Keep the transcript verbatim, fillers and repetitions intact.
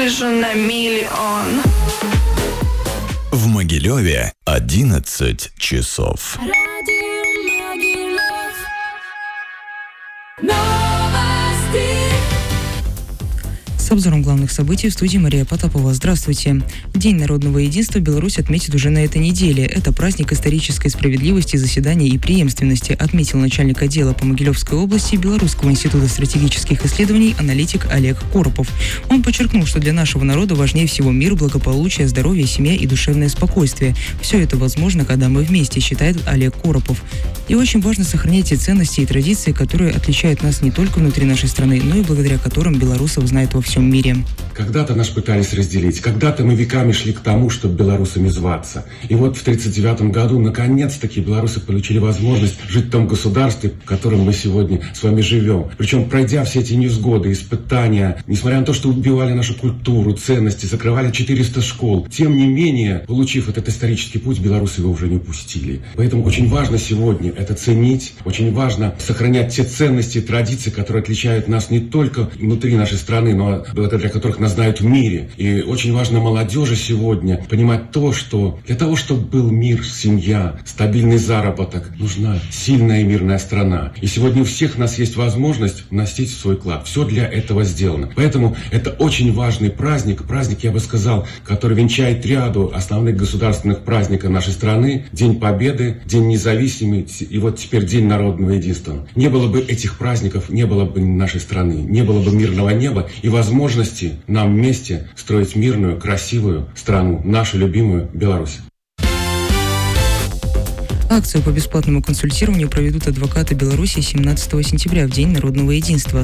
слышу на миллион. В Могилеве одиннадцать часов. С обзором главных событий в студии Мария Потапова. Здравствуйте. День народного единства Беларусь отметит уже на этой неделе. Это праздник исторической справедливости, заседания и преемственности, отметил начальник отдела по Могилевской области Белорусского института стратегических исследований аналитик Олег Коропов. Он подчеркнул, что для нашего народа важнее всего мир, благополучие, здоровье, семья и душевное спокойствие. Все это возможно, когда мы вместе, считает Олег Коропов. И очень важно сохранять те ценности и традиции, которые отличают нас не только внутри нашей страны, но и благодаря которым белорусов знают во всем мире. Когда-то нас пытались разделить, когда-то мы веками шли к тому, чтобы белорусами зваться. И вот в тридцать девятом году наконец-таки белорусы получили возможность жить в том государстве, в котором мы сегодня с вами живем. Причем, пройдя все эти невзгоды, испытания, несмотря на то, что убивали нашу культуру, ценности, закрывали четыреста школ, тем не менее, получив этот исторический путь, белорусы его уже не упустили. Поэтому очень важно сегодня это ценить, очень важно сохранять те ценности и традиции, которые отличают нас не только внутри нашей страны, но благодаря которых нас знают в мире. И очень важно молодежи сегодня понимать то, что для того, чтобы был мир, семья, стабильный заработок, нужна сильная и мирная страна. И сегодня у всех нас есть возможность вносить в свой вклад. Все для этого сделано. Поэтому это очень важный праздник, праздник, я бы сказал, который венчает ряду основных государственных праздников нашей страны. День Победы, День независимости и вот теперь День народного единства. Не было бы этих праздников, не было бы нашей страны, не было бы мирного неба и возможности нам вместе строить мирную, красивую страну, нашу любимую Беларусь. Акцию по бесплатному консультированию проведут адвокаты Беларуси семнадцатого сентября, в День народного единства.